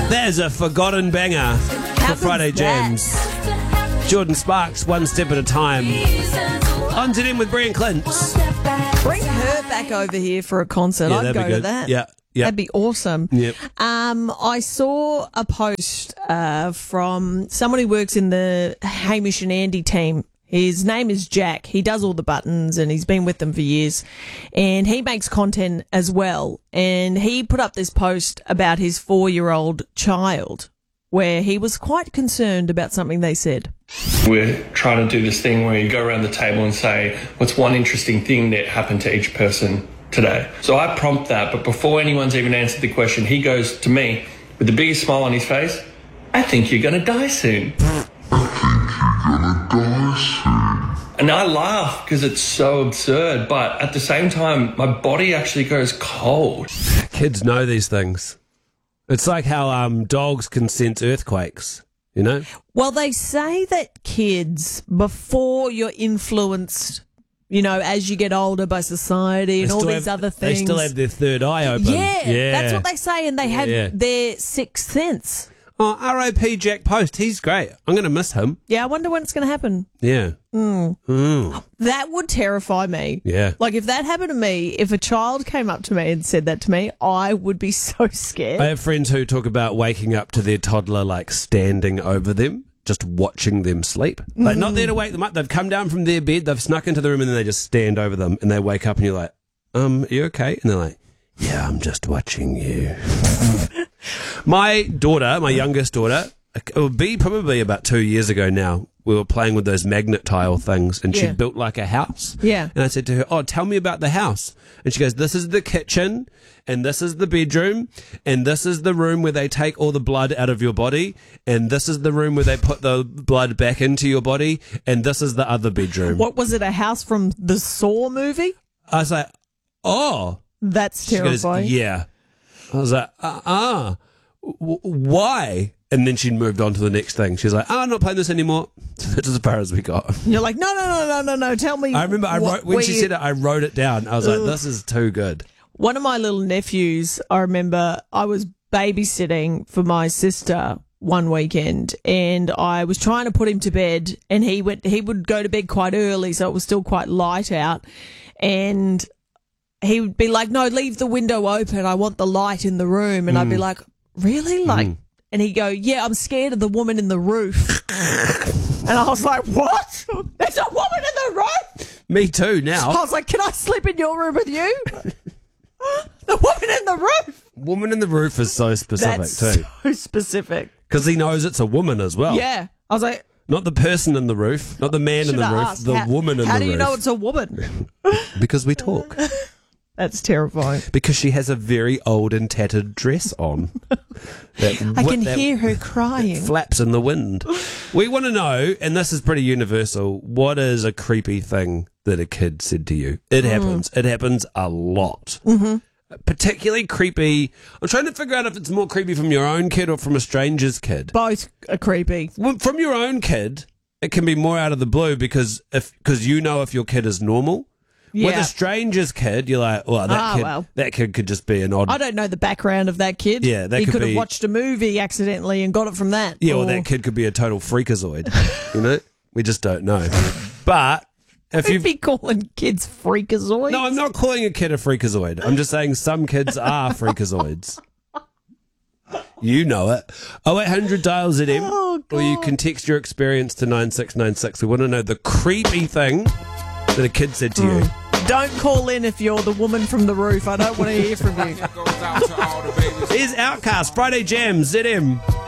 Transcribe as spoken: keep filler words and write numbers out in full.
There's a forgotten banger How for Friday good's that? Jams. Jordan Sparks, One Step at a Time. On to them with Brian Clint. Bring her back over here for a concert. Yeah, I'd that'd go be good. to that. Yeah, yeah. That'd be awesome. Yep. Um, I saw a post uh, from someone who works in the Hamish and Andy team. His name is Jack. He does all the buttons and he's been with them for years. And he makes content as well. And he put up this post about his four-year-old child where he was quite concerned about something they said. We're trying to do this thing where you go around the table and say, what's one interesting thing that happened to each person today? So I prompt that, but before anyone's even answered the question, he goes to me with the biggest smile on his face, I think you're going to die soon. And I laugh because it's so absurd, but at the same time, my body actually goes cold. Kids know these things. It's like how um, dogs can sense earthquakes, you know? Well, they say that kids, before you're influenced, you know, as you get older by society and They all still these have- other things. They still have their third eye open. yeah, yeah, that's what they say, and they have Yeah. their sixth sense. Oh, R I P Jack Post. He's great. I'm going to miss him. Yeah, I wonder when it's going to happen. Yeah. Mm. Mm. That would terrify me. Yeah. Like, if that happened to me, if a child came up to me and said that to me, I would be so scared. I have friends who talk about waking up to their toddler, like, standing over them, just watching them sleep. Like, not there to wake them up. They've come down from their bed, they've snuck into the room, and then they just stand over them, and they wake up, and you're like, um, are you okay? And they're like, yeah, I'm just watching you. My daughter, my youngest daughter, it would be probably about two years ago now, we were playing with those magnet tile things, and Yeah. she built like a house. Yeah. And I said to her, oh, tell me about the house. And she goes, this is the kitchen, and this is the bedroom, and this is the room where they take all the blood out of your body, and this is the room where they put the blood back into your body, and this is the other bedroom. What was it, a house from the Saw movie? I was like, oh. That's She goes, terrifying. yeah. I was like, uh, ah, w- why? And then she moved on to the next thing. She's like, oh, I'm not playing this anymore. So that's as far as we got. You're like, no, no, no, no, no, no. Tell me. I remember I what- wrote, when where she you- said it, I wrote it down. I was like, this is too good. One of my little nephews, I remember I was babysitting for my sister one weekend and I was trying to put him to bed and he went, he would go to bed quite early. So it was still quite light out and he would be like, no, leave the window open. I want the light in the room. And I'd be like, really? Like, and he'd go, yeah, I'm scared of the woman in the roof. And I was like, what? There's a woman in the roof? Me too now. I was like, can I sleep in your room with you? The woman in the roof. Woman in the roof is so specific That's too. so specific. Because he knows it's a woman as well. Yeah. I was like, Not the person in the roof, not the man in should the I roof, ask, the how, woman in how the do you roof. know it's a woman? Because we talk. That's terrifying. Because she has a very old and tattered dress on. That I wh- can that hear her crying. flaps in the wind. We want to know, and this is pretty universal, what is a creepy thing that a kid said to you? It Mm. happens. It happens a lot. Mm-hmm. Particularly creepy. I'm trying to figure out if it's more creepy from your own kid or from a stranger's kid. Both are creepy. Well, from your own kid, it can be more out of the blue because if because you know if your kid is normal. With Yeah. a stranger's kid, you're like, well, that Ah, kid, well. that kid could just be an odd. I don't know the background of that kid. Yeah, that he could could have be- watched a movie accidentally and got it from that. Yeah, or, well, that kid could be a total freakazoid. You know, we just don't know. But if You'd you, be calling kids freakazoids. no, I'm not calling a kid a freakazoid. I'm just saying some kids are freakazoids. You know it. Oh eight hundred dial Z M, Oh, or you God. can text your experience to nine six nine six. We want to know the creepy thing that a kid said to you. Don't call in if you're the woman from the roof. I don't want to hear from you. Here's Outcast, Friday Jam, Z M.